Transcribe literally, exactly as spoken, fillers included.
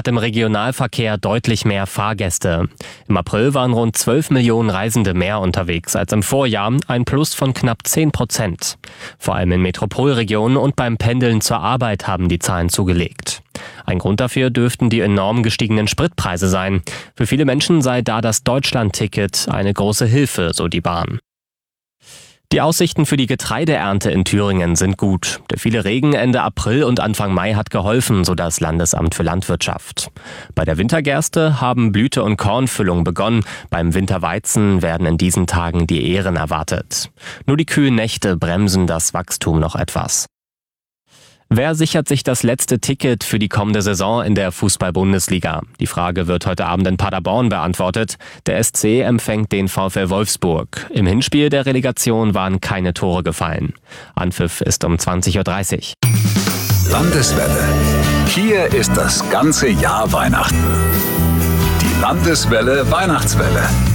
hat im Regionalverkehr deutlich mehr Fahrgäste. Im April waren rund zwölf Millionen Reisende mehr unterwegs als im Vorjahr, ein Plus von knapp zehn Prozent. Vor allem in Metropolregionen und beim Pendeln zur Arbeit haben die Zahlen zugelegt. Ein Grund dafür dürften die enorm gestiegenen Spritpreise sein. Für viele Menschen sei da das Deutschland-Ticket eine große Hilfe, so die Bahn. Die Aussichten für die Getreideernte in Thüringen sind gut. Der viele Regen Ende April und Anfang Mai hat geholfen, so das Landesamt für Landwirtschaft. Bei der Wintergerste haben Blüte und Kornfüllung begonnen. Beim Winterweizen werden in diesen Tagen die Ähren erwartet. Nur die kühlen Nächte bremsen das Wachstum noch etwas. Wer sichert sich das letzte Ticket für die kommende Saison in der Fußball-Bundesliga? Die Frage wird heute Abend in Paderborn beantwortet. Der S C empfängt den VfL Wolfsburg. Im Hinspiel der Relegation waren keine Tore gefallen. Anpfiff ist um zwanzig Uhr dreißig. Landeswelle. Hier ist das ganze Jahr Weihnachten. Die Landeswelle Weihnachtswelle.